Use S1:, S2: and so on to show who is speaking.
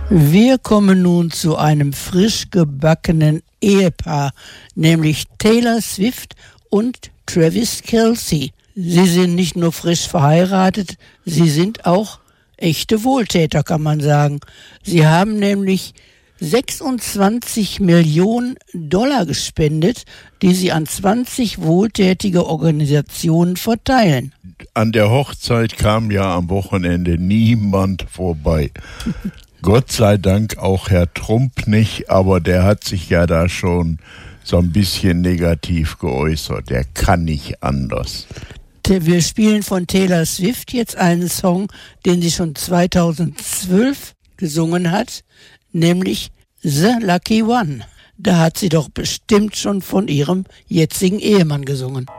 S1: Wir kommen nun zu einem frisch gebackenen Ehepaar, nämlich Taylor Swift und Travis Kelce. Sie sind nicht nur frisch verheiratet, sie sind auch echte Wohltäter, kann man sagen. Sie haben nämlich 26 Millionen Dollar gespendet, die sie an 20 wohltätige Organisationen verteilen.
S2: An der Hochzeit kam ja am Wochenende niemand vorbei. Gott sei Dank auch Herr Trump nicht, aber der hat sich ja da schon so ein bisschen negativ geäußert. Der kann nicht anders.
S1: Wir spielen von Taylor Swift jetzt einen Song, den sie schon 2012 gesungen hat, nämlich The Lucky One. Da hat sie doch bestimmt schon von ihrem jetzigen Ehemann gesungen.